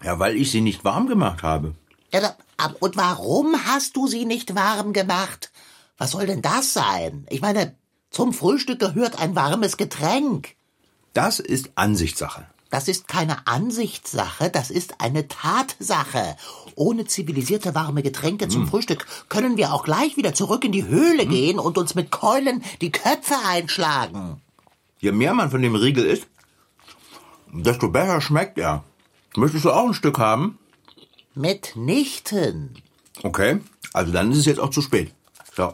Ja, weil ich sie nicht warm gemacht habe. Ja, und warum hast du sie nicht warm gemacht? Was soll denn das sein? Ich meine, zum Frühstück gehört ein warmes Getränk. Das ist Ansichtssache. Das ist keine Ansichtssache, das ist eine Tatsache. Ohne zivilisierte warme Getränke zum Frühstück können wir auch gleich wieder zurück in die Höhle gehen und uns mit Keulen die Köpfe einschlagen. Je mehr man von dem Riegel isst, desto besser schmeckt er. Möchtest du auch ein Stück haben? Mitnichten. Okay, also dann ist es jetzt auch zu spät. So.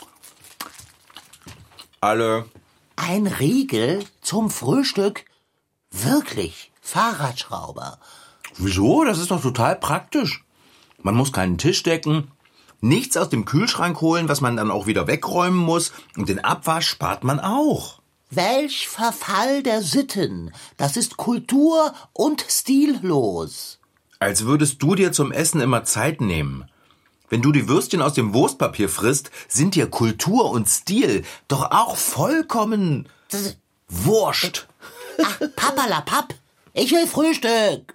Alle. Ein Riegel zum Frühstück? Wirklich, Fahrradschrauber. Wieso? Das ist doch total praktisch. Man muss keinen Tisch decken, nichts aus dem Kühlschrank holen, was man dann auch wieder wegräumen muss. Und den Abwasch spart man auch. Welch Verfall der Sitten. Das ist kultur- und stillos. Als würdest du dir zum Essen immer Zeit nehmen. Wenn du die Würstchen aus dem Wurstpapier frisst, sind dir Kultur und Stil doch auch vollkommen wurscht. Ach, Papperlapapp, ich will Frühstück.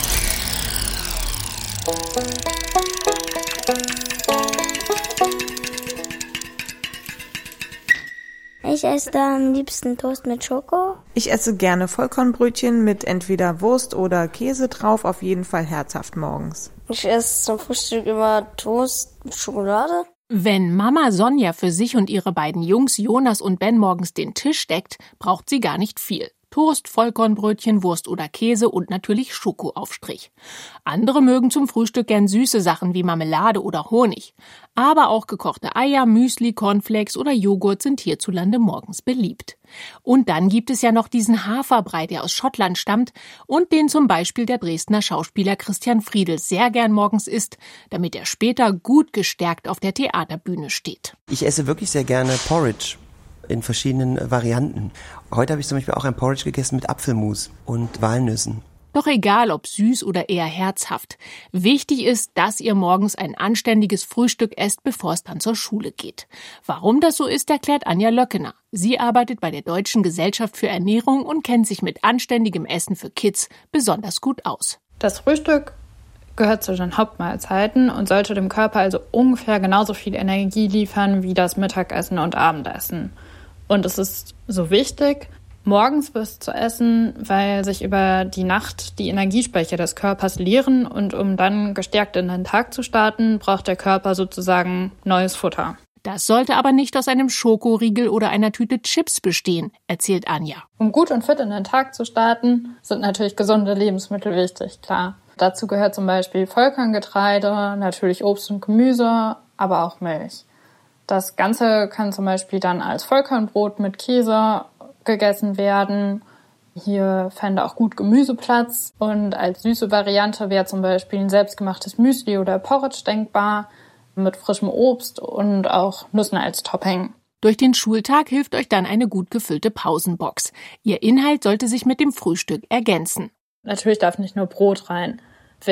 Ich esse da am liebsten Toast mit Schoko. Ich esse gerne Vollkornbrötchen mit entweder Wurst oder Käse drauf, auf jeden Fall herzhaft morgens. Ich esse zum Frühstück immer Toast mit Schokolade. Wenn Mama Sonja für sich und ihre beiden Jungs Jonas und Ben morgens den Tisch deckt, braucht sie gar nicht viel. Toast, Vollkornbrötchen, Wurst oder Käse und natürlich Schokoaufstrich. Andere mögen zum Frühstück gern süße Sachen wie Marmelade oder Honig. Aber auch gekochte Eier, Müsli, Cornflakes oder Joghurt sind hierzulande morgens beliebt. Und dann gibt es ja noch diesen Haferbrei, der aus Schottland stammt und den zum Beispiel der Dresdner Schauspieler Christian Friedel sehr gern morgens isst, damit er später gut gestärkt auf der Theaterbühne steht. Ich esse wirklich sehr gerne Porridge in verschiedenen Varianten. Heute habe ich zum Beispiel auch ein Porridge gegessen mit Apfelmus und Walnüssen. Doch egal, ob süß oder eher herzhaft. Wichtig ist, dass ihr morgens ein anständiges Frühstück esst, bevor es dann zur Schule geht. Warum das so ist, erklärt Anja Löckener. Sie arbeitet bei der Deutschen Gesellschaft für Ernährung und kennt sich mit anständigem Essen für Kids besonders gut aus. Das Frühstück gehört zu den Hauptmahlzeiten und sollte dem Körper also ungefähr genauso viel Energie liefern wie das Mittagessen und Abendessen. Und es ist so wichtig, morgens was zu essen, weil sich über die Nacht die Energiespeicher des Körpers leeren und um dann gestärkt in den Tag zu starten, braucht der Körper sozusagen neues Futter. Das sollte aber nicht aus einem Schokoriegel oder einer Tüte Chips bestehen, erzählt Anja. Um gut und fit in den Tag zu starten, sind natürlich gesunde Lebensmittel wichtig, klar. Dazu gehört zum Beispiel Vollkorngetreide, natürlich Obst und Gemüse, aber auch Milch. Das Ganze kann zum Beispiel dann als Vollkornbrot mit Käse gegessen werden. Hier fände auch gut Gemüse Platz. Und als süße Variante wäre zum Beispiel ein selbstgemachtes Müsli oder Porridge denkbar, mit frischem Obst und auch Nüssen als Topping. Durch den Schultag hilft euch dann eine gut gefüllte Pausenbox. Ihr Inhalt sollte sich mit dem Frühstück ergänzen. Natürlich darf nicht nur Brot rein.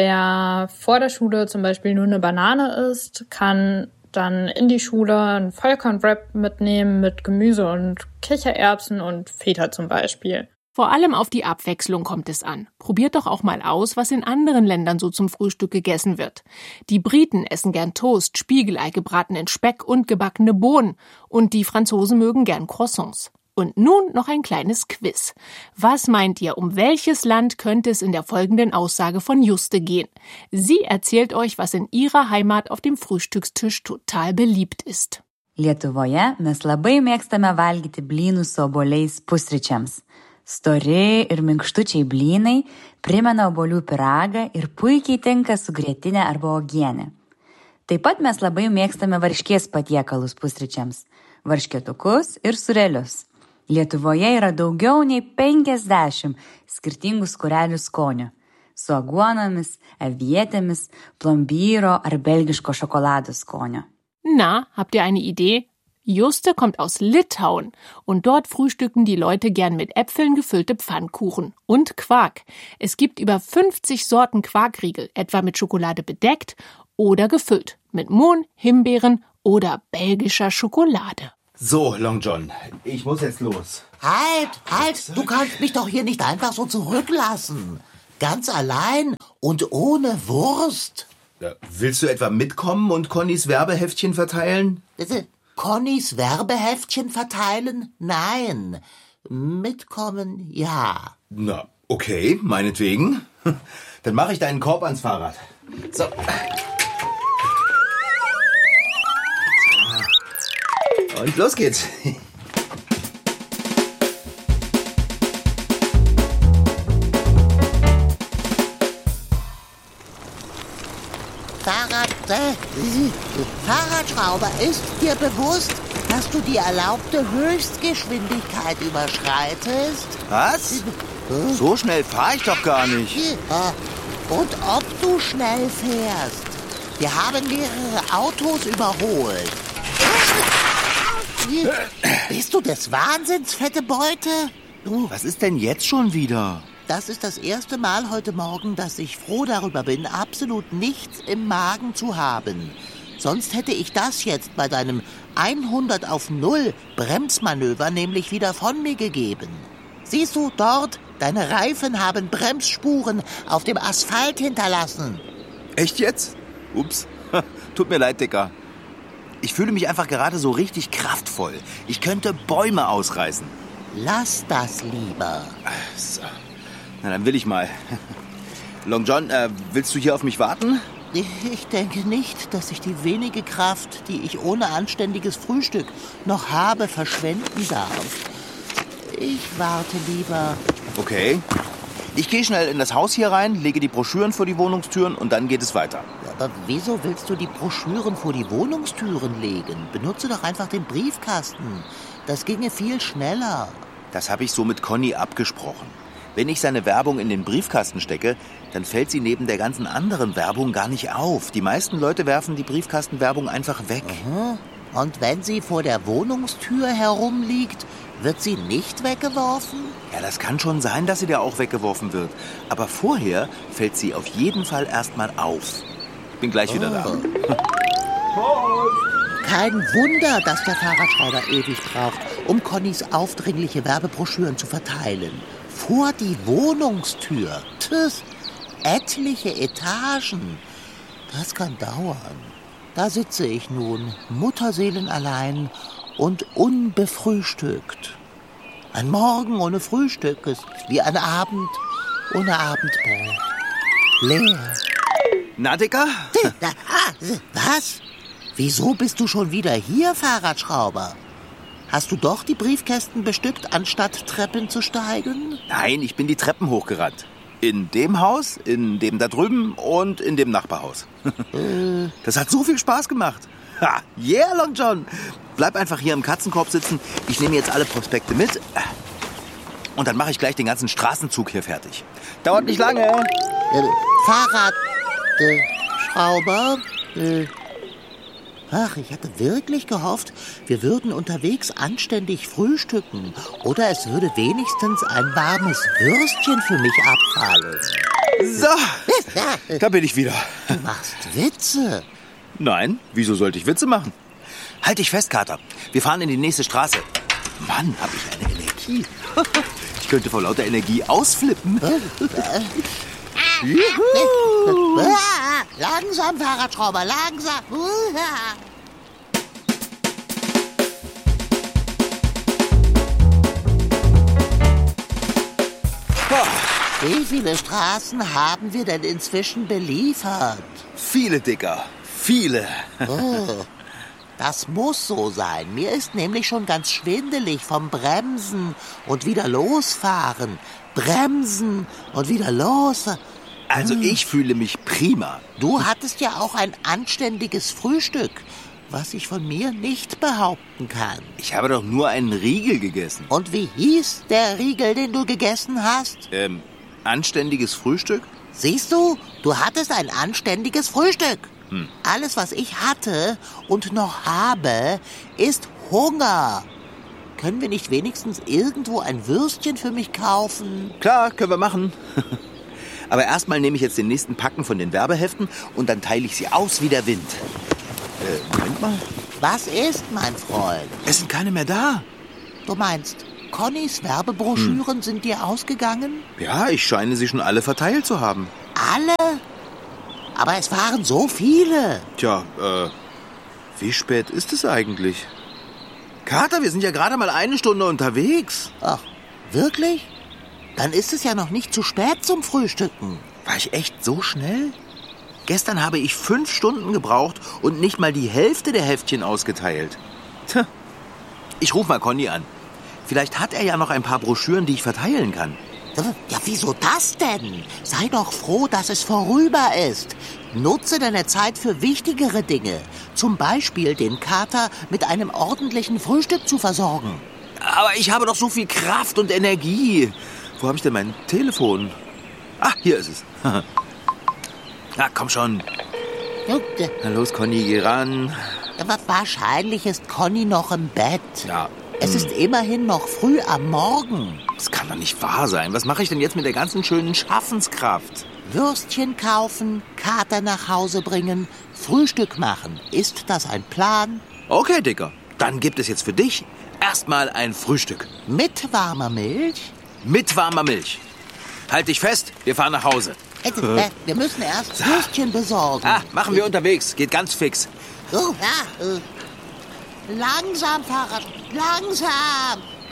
Wer vor der Schule zum Beispiel nur eine Banane isst, kann dann in die Schule einen Vollkornwrap mitnehmen mit Gemüse und Kichererbsen und Feta zum Beispiel. Vor allem auf die Abwechslung kommt es an. Probiert doch auch mal aus, was in anderen Ländern so zum Frühstück gegessen wird. Die Briten essen gern Toast, Spiegelei, gebratenen Speck und gebackene Bohnen. Und die Franzosen mögen gern Croissants. Und nun noch ein kleines Quiz. Was meint ihr, um welches Land könnte es in der folgenden Aussage von Juste gehen? Sie erzählt euch, was in ihrer Heimat auf dem Frühstückstisch total beliebt ist. Lietuvoje mes labai mėgstame valgyti blynus su obuoliais pusryčiams. Stori ir minkštučiai blynai primena obuolių pyragą ir puikiai tinka su grietinė arba uogienė. Taip pat mes labai mėgstame varškės patiekalus pusryčiams, varškėtukus ir sūrelius. Lietuvoje yra daugiau nei 50 skirtingų sūrelių skonių. Su aguonomis, avietėmis, plombyro ar belgiško šokolado skonio. Na, habt ihr eine Idee? Juste kommt aus Litauen und dort frühstücken die Leute gern mit Äpfeln gefüllte Pfannkuchen und Quark. Es gibt über 50 Sorten Quarkriegel, etwa mit Schokolade bedeckt oder gefüllt, mit Mohn, Himbeeren oder belgischer Schokolade. So, Long John, ich muss jetzt los. Halt, du kannst mich doch hier nicht einfach so zurücklassen. Ganz allein und ohne Wurst. Ja, willst du etwa mitkommen und Connys Werbeheftchen verteilen? Connys Werbeheftchen verteilen? Nein. Mitkommen, ja. Na, okay, meinetwegen. Dann mache ich deinen Korb ans Fahrrad. So. Und los geht's. Fahrradschrauber, ist dir bewusst, dass du die erlaubte Höchstgeschwindigkeit überschreitest? Was? So schnell fahre ich doch gar nicht. Und ob du schnell fährst. Wir haben mehrere Autos überholt. Bist du des Wahnsinns, fette Beute? Was ist denn jetzt schon wieder? Das ist das erste Mal heute Morgen, dass ich froh darüber bin, absolut nichts im Magen zu haben. Sonst hätte ich das jetzt bei deinem 100 auf 0 Bremsmanöver nämlich wieder von mir gegeben. Siehst du dort? Deine Reifen haben Bremsspuren auf dem Asphalt hinterlassen. Echt jetzt? Ups. Tut mir leid, Dicker. Ich fühle mich einfach gerade so richtig kraftvoll. Ich könnte Bäume ausreißen. Lass das lieber. So. Na, dann will ich mal. Long John, willst du hier auf mich warten? Ich denke nicht, dass ich die wenige Kraft, die ich ohne anständiges Frühstück noch habe, verschwenden darf. Ich warte lieber. Okay. Ich gehe schnell in das Haus hier rein, lege die Broschüren vor die Wohnungstüren und dann geht es weiter. Aber wieso willst du die Broschüren vor die Wohnungstüren legen? Benutze doch einfach den Briefkasten. Das ginge viel schneller. Das habe ich so mit Conny abgesprochen. Wenn ich seine Werbung in den Briefkasten stecke, dann fällt sie neben der ganzen anderen Werbung gar nicht auf. Die meisten Leute werfen die Briefkastenwerbung einfach weg. Und wenn sie vor der Wohnungstür herumliegt, wird sie nicht weggeworfen? Ja, das kann schon sein, dass sie da auch weggeworfen wird. Aber vorher fällt sie auf jeden Fall erstmal auf. Bin gleich wieder da. Kein Wunder, dass der Fahrradschrauber ewig braucht, um Connys aufdringliche Werbebroschüren zu verteilen. Vor die Wohnungstür. Tschüss. Etliche Etagen. Das kann dauern. Da sitze ich nun, mutterseelenallein und unbefrühstückt. Ein Morgen ohne Frühstück ist wie ein Abend ohne Abendbrot. Leer. Na, Dicker? Was? Wieso bist du schon wieder hier, Fahrradschrauber? Hast du doch die Briefkästen bestückt, anstatt Treppen zu steigen? Nein, ich bin die Treppen hochgerannt. In dem Haus, in dem da drüben und in dem Nachbarhaus. Das hat so viel Spaß gemacht. Ha, yeah, Long John. Bleib einfach hier im Katzenkorb sitzen. Ich nehme jetzt alle Prospekte mit. Und dann mache ich gleich den ganzen Straßenzug hier fertig. Dauert nicht lange. Fahrradschrauber? Ach, ich hatte wirklich gehofft, wir würden unterwegs anständig frühstücken. Oder es würde wenigstens ein warmes Würstchen für mich abfallen. So, da bin ich wieder. Du machst Witze. Nein, wieso sollte ich Witze machen? Halt dich fest, Kater. Wir fahren in die nächste Straße. Mann, habe ich eine Energie. Ich könnte vor lauter Energie ausflippen. Langsam, Fahrradschrauber, langsam. Wie viele Straßen haben wir denn inzwischen beliefert? Viele, Dicker. Viele. Oh, das muss so sein. Mir ist nämlich schon ganz schwindelig vom Bremsen und wieder losfahren. Bremsen und wieder losfahren. Also ich fühle mich prima. Du hattest ja auch ein anständiges Frühstück, was ich von mir nicht behaupten kann. Ich habe doch nur einen Riegel gegessen. Und wie hieß der Riegel, den du gegessen hast? Anständiges Frühstück? Siehst du, du hattest ein anständiges Frühstück. Alles, was ich hatte und noch habe, ist Hunger. Können wir nicht wenigstens irgendwo ein Würstchen für mich kaufen? Klar, können wir machen. Aber erstmal nehme ich jetzt den nächsten Packen von den Werbeheften und dann teile ich sie aus wie der Wind. Moment mal. Was ist, mein Freund? Es sind keine mehr da. Du meinst, Connys Werbebroschüren sind dir ausgegangen? Ja, ich scheine sie schon alle verteilt zu haben. Alle? Aber es waren so viele. Tja, wie spät ist es eigentlich? Kater, wir sind ja gerade mal 1 Stunde unterwegs. Ach, wirklich? Dann ist es ja noch nicht zu spät zum Frühstücken. War ich echt so schnell? Gestern habe ich 5 Stunden gebraucht und nicht mal die Hälfte der Heftchen ausgeteilt. Tja, ich rufe mal Conny an. Vielleicht hat er ja noch ein paar Broschüren, die ich verteilen kann. Ja, wieso das denn? Sei doch froh, dass es vorüber ist. Nutze deine Zeit für wichtigere Dinge. Zum Beispiel den Kater mit einem ordentlichen Frühstück zu versorgen. Aber ich habe doch so viel Kraft und Energie. Wo habe ich denn mein Telefon? Ah, hier ist es. Na, komm schon. Na los, Conny, geh ran. Aber wahrscheinlich ist Conny noch im Bett. Ja. Es ist immerhin noch früh am Morgen. Das kann doch nicht wahr sein. Was mache ich denn jetzt mit der ganzen schönen Schaffenskraft? Würstchen kaufen, Kater nach Hause bringen, Frühstück machen. Ist das ein Plan? Okay, Dicker. Dann gibt es jetzt für dich erstmal ein Frühstück. Mit warmer Milch? Mit warmer Milch. Halt dich fest, wir fahren nach Hause. Wir müssen erst Würstchen besorgen. Ah, machen wir unterwegs. Geht ganz fix. Oh, ja. Langsam, Fahrrad. Langsam.